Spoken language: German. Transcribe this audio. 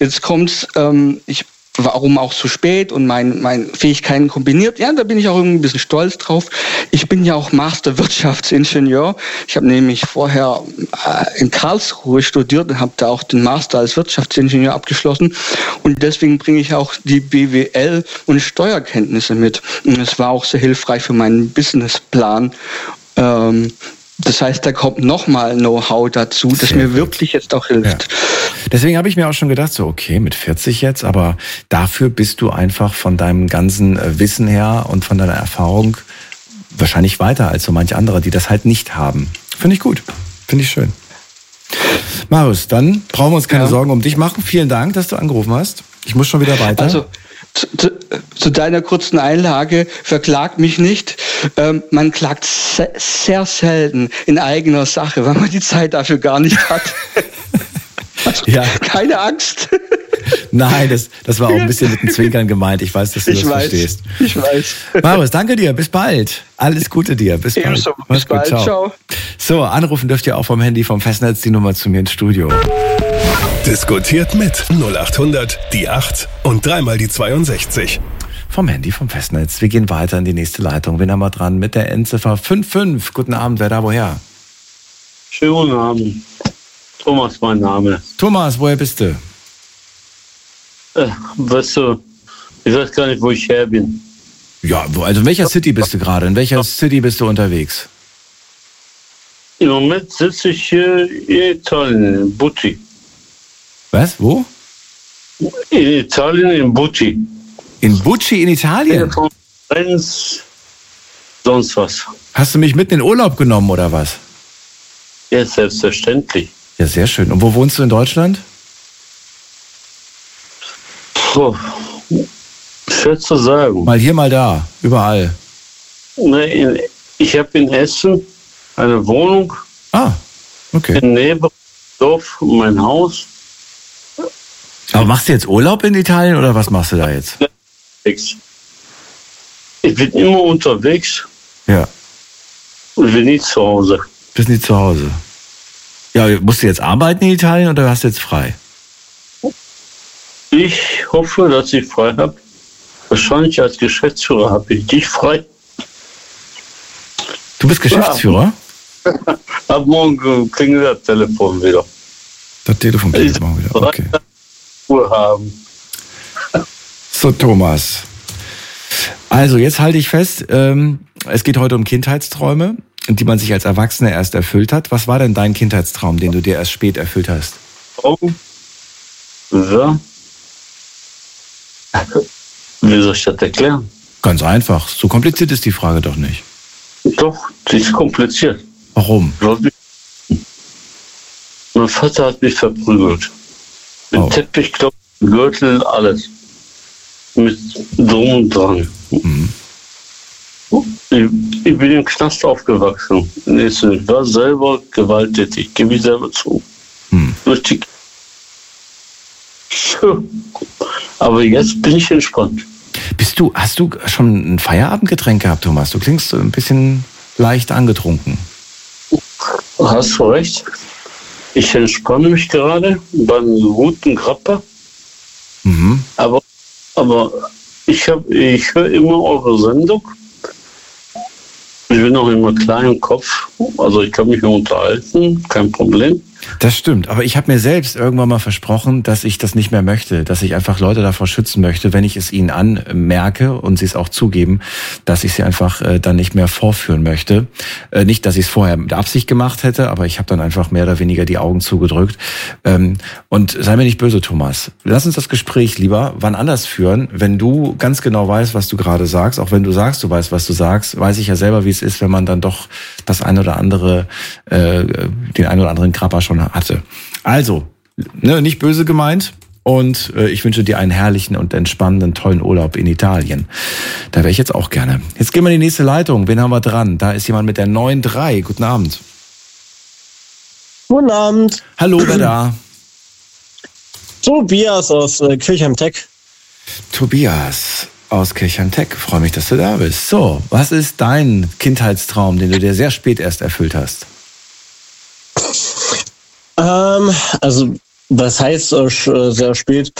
jetzt kommt's, warum auch so spät und meine Fähigkeiten kombiniert. Ja, da bin ich auch irgendwie ein bisschen stolz drauf. Ich bin ja auch Master Wirtschaftsingenieur. Ich habe nämlich vorher in Karlsruhe studiert und habe da auch den Master als Wirtschaftsingenieur abgeschlossen. Und deswegen bringe ich auch die BWL und Steuerkenntnisse mit. Und es war auch sehr hilfreich für meinen Businessplan. Das heißt, da kommt nochmal Know-how dazu, das mir wirklich jetzt auch hilft. Ja. Deswegen habe ich mir auch schon gedacht, so okay, mit 40 jetzt, aber dafür bist du einfach von deinem ganzen Wissen her und von deiner Erfahrung wahrscheinlich weiter als so manche andere, die das halt nicht haben. Finde ich gut, finde ich schön. Marius, dann brauchen wir uns keine Sorgen um dich machen. Vielen Dank, dass du angerufen hast. Ich muss schon wieder weiter. Also, zu deiner kurzen Einlage, verklagt mich nicht. Man klagt sehr selten in eigener Sache, weil man die Zeit dafür gar nicht hat. Also, keine Angst. Nein, das war auch ein bisschen mit dem Zwinkern gemeint. Ich weiß, dass du verstehst. Ich weiß. Marius, danke dir. Bis bald. Alles Gute dir. Bis bald. Ebenso. Bis bald. Ciao. So, anrufen dürft ihr auch vom Handy, vom Festnetz, die Nummer zu mir ins Studio. Diskutiert mit 0800 die 8 und dreimal die 62. Vom Handy, vom Festnetz. Wir gehen weiter in die nächste Leitung. Wen haben wir dran? Mit der Endziffer 55. Guten Abend, wer da woher? Schönen guten Abend. Thomas, mein Name. Thomas, woher bist du? Weißt du, ich weiß gar nicht, wo ich her bin. Ja, also in welcher City bist du gerade? In welcher City bist du unterwegs? Im Moment sitze ich hier in Italien, in Bucci. Was? Wo? In Italien, in Bucci. In Bucci in Italien? Sonst was. Hast du mich mitten in Urlaub genommen oder was? Ja, selbstverständlich. Ja, sehr schön. Und wo wohnst du in Deutschland? Puh, schwer zu sagen. Mal hier, mal da. Überall. Ich habe in Essen eine Wohnung. Ah, okay. In Nebendorf, mein Haus. Aber machst du jetzt Urlaub in Italien oder was machst du da jetzt? Ich bin immer unterwegs. Ja. Und ich bin nie zu Hause. Bist nie zu Hause. Ja, musst du jetzt arbeiten in Italien oder hast du jetzt frei? Ich hoffe, dass ich frei habe. Wahrscheinlich als Geschäftsführer habe ich dich frei. Du bist Geschäftsführer? Ab morgen klingelt das Telefon wieder. Das Telefon klingelt morgen wieder, okay. Ruhe haben. So, Thomas. Also, jetzt halte ich fest, es geht heute um Kindheitsträume, die man sich als Erwachsener erst erfüllt hat. Was war denn dein Kindheitstraum, den du dir erst spät erfüllt hast? Ja. Wie soll ich das erklären? Ganz einfach. So kompliziert ist die Frage doch nicht. Doch, die ist kompliziert. Warum? Mein Vater hat mich verprügelt. Mit Teppich, Klopfen, Gürtel, alles. Mit Drum und Dran. Mhm. Ich bin im Knast aufgewachsen. Ich war selber gewalttätig, gebe ich selber zu. Mhm. Aber jetzt bin ich entspannt. Hast du schon ein Feierabendgetränk gehabt, Thomas? Du klingst ein bisschen leicht angetrunken. Hast du recht. Ich entspanne mich gerade beim guten Grappa. Mhm. Aber ich höre immer eure Sendung. Ich bin noch immer klein im Kopf. Also ich kann mich nur unterhalten, kein Problem. Das stimmt, aber ich habe mir selbst irgendwann mal versprochen, dass ich das nicht mehr möchte, dass ich einfach Leute davor schützen möchte, wenn ich es ihnen anmerke und sie es auch zugeben, dass ich sie einfach dann nicht mehr vorführen möchte. Nicht, dass ich es vorher mit Absicht gemacht hätte, aber ich habe dann einfach mehr oder weniger die Augen zugedrückt. Und sei mir nicht böse, Thomas. Lass uns das Gespräch lieber wann anders führen, wenn du ganz genau weißt, was du gerade sagst. Auch wenn du sagst, du weißt, was du sagst, weiß ich ja selber, wie es ist, wenn man dann doch das ein oder andere, den ein oder anderen Krabber schon hatte. Also, nicht böse gemeint und ich wünsche dir einen herrlichen und entspannenden, tollen Urlaub in Italien. Da wäre ich jetzt auch gerne. Jetzt gehen wir in die nächste Leitung. Wen haben wir dran? Da ist jemand mit der 9.3. Guten Abend. Guten Abend. Hallo, wer da? Tobias aus Kirchheim-Tech. Tobias aus Kirchheim-Tech. Freue mich, dass du da bist. So, was ist dein Kindheitstraum, den du dir sehr spät erst erfüllt hast? Also Was heißt sehr spät?